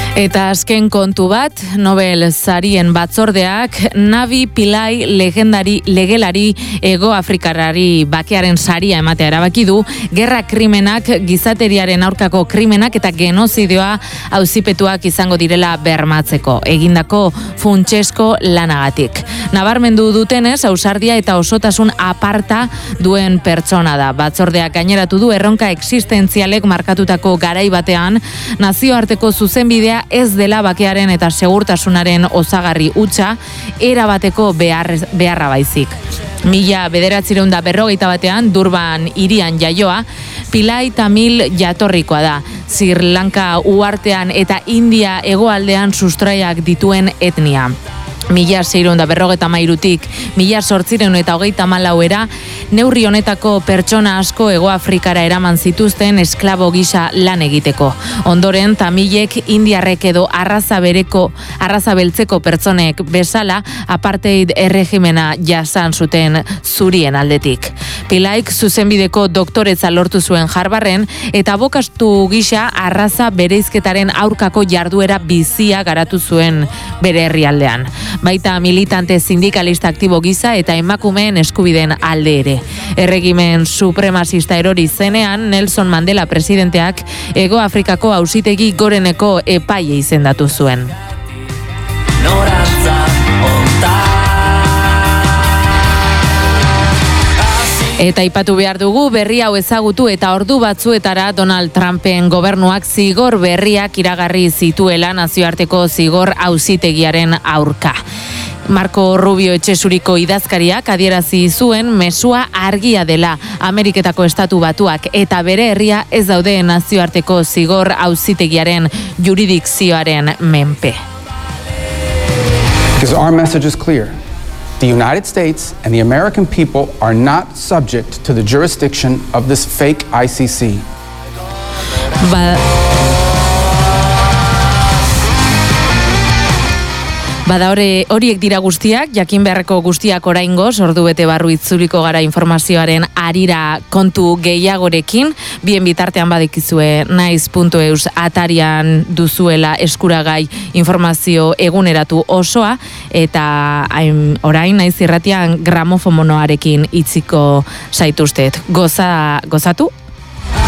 Eta azken kontu bat, Nobel sarien batzordeak Navi Pillay legelari Hego Afrikarari bakearen saria ematea erabaki du, gerra krimenak, gizateriaren aurkako krimenak eta genozidioa auzipetuak izango direla bermatzeko, egindako funtsesko lanagatik. Nabarmendu dutenez, ausardia eta osotasun aparta duen pertsona da. Batzordeak gaineratu du erronka existentzialek markatutako garai batean, nazioarteko zuzenbidea ez dela bakearen eta segurtasunaren osagarri hutsa, erabateko beharra baizik. 1941 Durban hirian jaioa, Pillay Tamil jatorrikoa da. Sri Lanka uhartean eta India hegoaldean sustraiak dituen etnia. 1653tik 1834era neurri honetako pertsona asko Hego Afrikara eraman zituzten esklabo gisa lan egiteko. Ondoren Tamilek indiarrek edo arraza beltzeko pertsonek bezala apartheid erregimena jasan zuten zurien aldetik. Pillayk zuzenbideko doktoretza lortu zuen Harvarden eta abokatu gisa arraza bereizketaren aurkako jarduera bizia garatu zuen bere herrialdean. Baita militante sindikalista aktibo gisa eta emakumeen eskubideen alde ere. Erregimen supremazista erori zenean, Nelson Mandela presidenteak Hego Afrikako auzitegi goreneko epaile izendatu zuen. Eta aipatu behar dugu, berri hau ezagutu eta ordu batzuetara Donald Trumpen gobernuak zigor berriak iragarri zituela nazioarteko zigor auzitegiaren aurka. Marco Rubio etxesuriko idazkariak adierazi zuen mesua argia dela Ameriketako Estatu Batuak eta bere herria ez daude nazioarteko zigor auzitegiaren juridikzioaren menpe. Because our message is clear. The United States and the American people are not subject to the jurisdiction of this fake ICC. Bada horiek dira guztiak, jakin beharreko guztiak oraingoz, ordu bete barru itzuliko gara informazioaren harira kontu gehiagorekin, bien bitartean badekizue naiz.eus atarian duzuela eskuragai informazio eguneratu osoa, eta orain naiz irratian gramofomonoarekin itziko zaituztet. Gozatu